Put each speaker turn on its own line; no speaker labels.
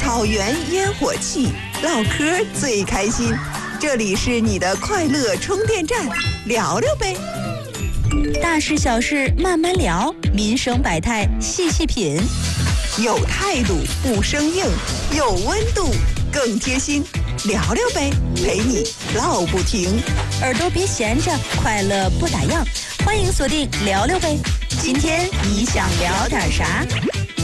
草原烟火气，唠嗑最开心。这里是你的快乐充电站，聊聊呗。
大事小事慢慢聊，民生百态细细品。
有态度不生硬，有温度更贴心。聊聊呗，陪你唠不停。
耳朵别闲着，快乐不打烊。欢迎锁定聊聊呗。今天你想聊点啥？